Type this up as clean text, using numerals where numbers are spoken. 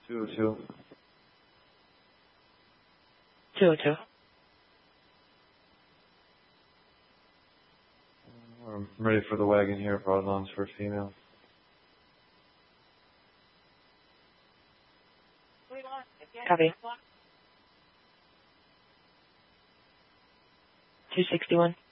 202. 202. I'm ready for the wagon here, broad lungs for a female. Copy. 261.